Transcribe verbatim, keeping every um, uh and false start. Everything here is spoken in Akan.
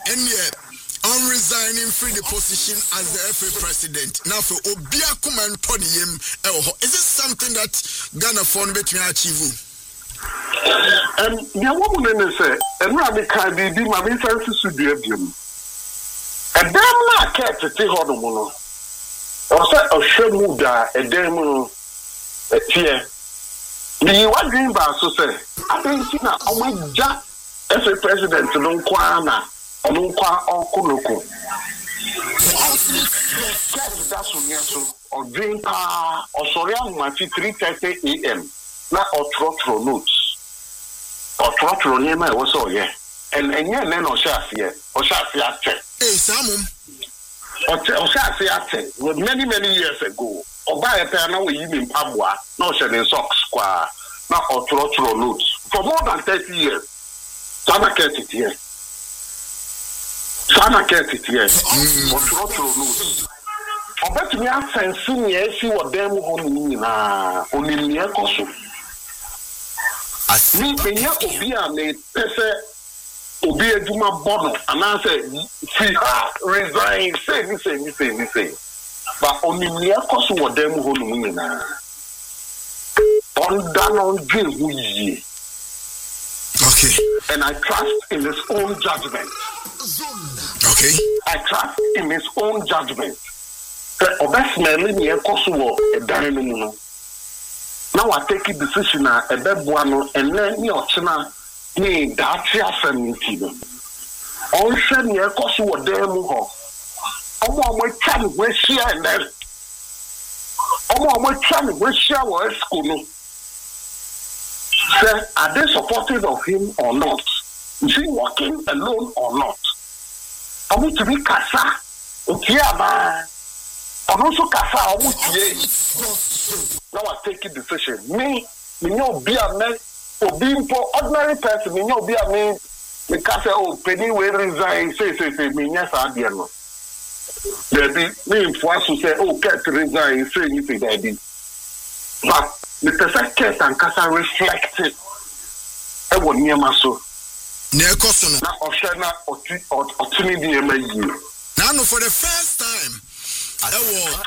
and yet on resigning from the position as the F A president. Now for Obia Kuman Podium, is this something that Ghana found between achieve? Um, yeah, what would I say? And Rabbi Kadi, be my references to the Abium. And damn, I can't say Honomono. Or say a Shemuda, a demo, a tear. The one dream bar so say, I think see now, I went Jack as a president to Don Kwana, or Don Kwa or Kuloko. That's what you or dream car, or sorry, I'm three thirty a m. Now, or trotro notes. Or trotro near my was all, yeah. And and yeah, then or Shafia, or Shafia. Hey, Samum. Or Shafia was many, many years ago. Or buy a pair now with you in Pabua, no shedding socks, square, now or trotro notes. For more than thirty years. Sana kept it here. Sana kept it here. Or trotro notes. I bet me I sense yes, you were them only in a only near Koso. Me, when you Obia made Pese Obia Duma Bono, and I said, see her resign, say, me say, me say, me say. But only near Koso were them only in a on done on dream who ye. Okay. And I trust in his own judgment. Okay. I trust in his own judgment. The best man near Kosovo, a diamond. Now I take a decision a bebuano and then your china me dacia feminine. On shed near Kosovo demo. Oh, my child, where she and then. Oh, my child, where she was school. Sir, are they supportive of him or not? Is he working alone or not? I want to be Kasa. Okay, man. I'm also Kasa. Now I take a decision. Me, me no be a man, or being for ordinary person, me no be a man. Me can say, oh, penny will resign. Say, say, say, me yes, I did not. There be me for us to say, oh, can't resign. Say anything, there be. But the person can't and Kasa reflect it. I will near my soul. Near Cosona. Now, Oshana or Trinity, M A U. Now, for the first time, I will